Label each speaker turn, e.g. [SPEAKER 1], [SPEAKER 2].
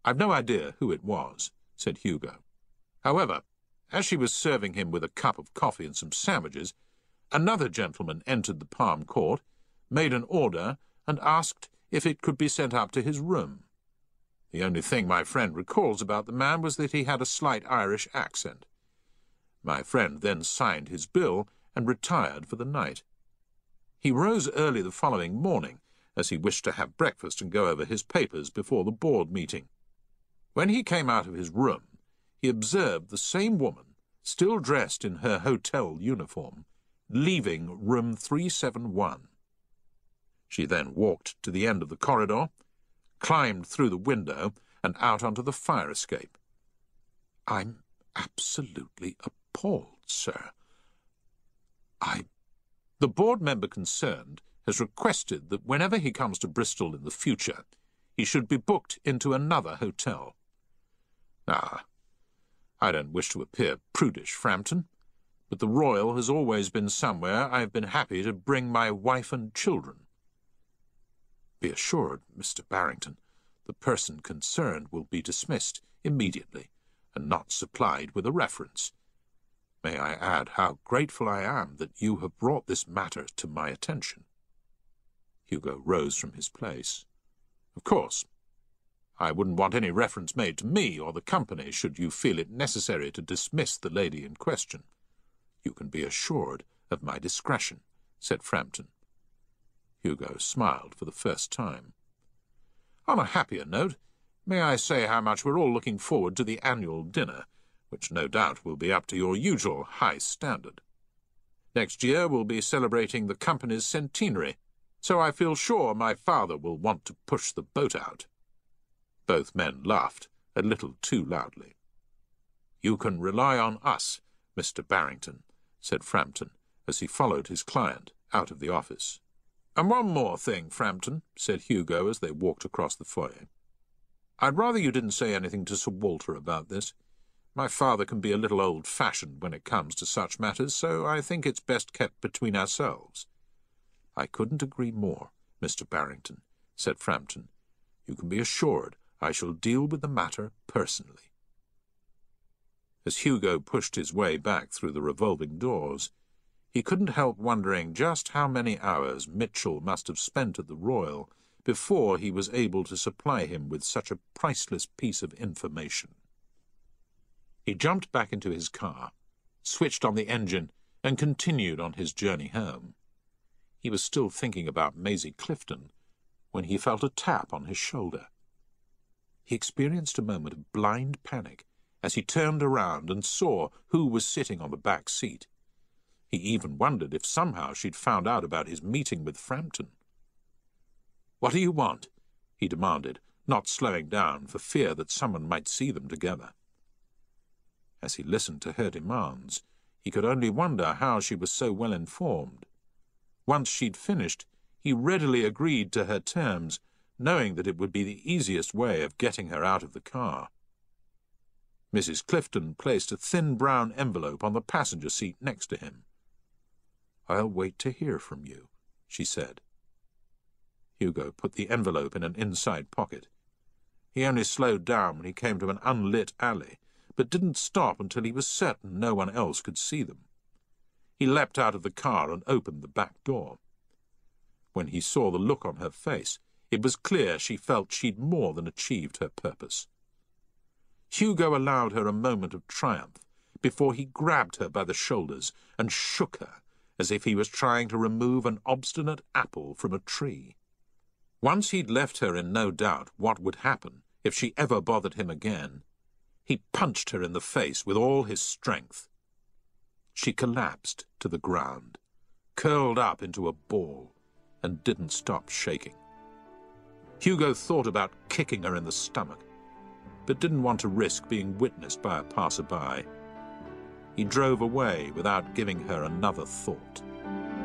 [SPEAKER 1] "I've no idea who it was," said Hugo. However, as she was serving him with a cup of coffee and some sandwiches, another gentleman entered the Palm Court, made an order, and asked if it could be sent up to his room. The only thing my friend recalls about the man was that he had a slight Irish accent. My friend then signed his bill and retired for the night. He rose early the following morning, as he wished to have breakfast and go over his papers before the board meeting. When he came out of his room, he observed the same woman, still dressed in her hotel uniform, leaving room 371. She then walked to the end of the corridor, climbed through the window, and out onto the fire escape. "I'm absolutely appalled, sir. The board member concerned has requested that whenever he comes to Bristol in the future, he should be booked into another hotel. Now, I don't wish to appear prudish, Frampton, but the Royal has always been somewhere I have been happy to bring my wife and children. Be assured, Mr. Barrington, the person concerned will be dismissed immediately and not supplied with a reference. May I add how grateful I am that you have brought this matter to my attention?" Hugo rose from his place. "Of course, I wouldn't want any reference made to me or the company should you feel it necessary to dismiss the lady in question. You can be assured of my discretion," said Frampton. Hugo smiled for the first time. "On a happier note, may I say how much we're all looking forward to the annual dinner, which no doubt will be up to your usual high standard. Next year we'll be celebrating the company's centenary, so I feel sure my father will want to push the boat out." Both men laughed a little too loudly. "You can rely on us, Mr. Barrington," said Frampton, as he followed his client out of the office. "And one more thing, Frampton," said Hugo as they walked across the foyer. "I'd rather you didn't say anything to Sir Walter about this. My father can be a little old-fashioned when it comes to such matters, so I think it's best kept between ourselves." "I couldn't agree more, Mr. Barrington," said Frampton. "You can be assured I shall deal with the matter personally." As Hugo pushed his way back through the revolving doors, he couldn't help wondering just how many hours Mitchell must have spent at the Royal before he was able to supply him with such a priceless piece of information. He jumped back into his car, switched on the engine, and continued on his journey home. He was still thinking about Maisie Clifton when he felt a tap on his shoulder. He experienced a moment of blind panic as he turned around and saw who was sitting on the back seat. He even wondered if somehow she'd found out about his meeting with Frampton. "What do you want?" he demanded, not slowing down for fear that someone might see them together. As he listened to her demands, he could only wonder how she was so well informed. Once she'd finished, he readily agreed to her terms, knowing that it would be the easiest way of getting her out of the car. Mrs. Clifton placed a thin brown envelope on the passenger seat next to him. "I'll wait to hear from you," she said. Hugo put the envelope in an inside pocket. He only slowed down when he came to an unlit alley, but didn't stop until he was certain no one else could see them. He leapt out of the car and opened the back door. When he saw the look on her face, it was clear she felt she'd more than achieved her purpose. Hugo allowed her a moment of triumph before he grabbed her by the shoulders and shook her as if he was trying to remove an obstinate apple from a tree. Once he'd left her in no doubt what would happen if she ever bothered him again, he punched her in the face with all his strength. She collapsed to the ground, curled up into a ball, and didn't stop shaking. Hugo thought about kicking her in the stomach, but didn't want to risk being witnessed by a passer-by. He drove away without giving her another thought.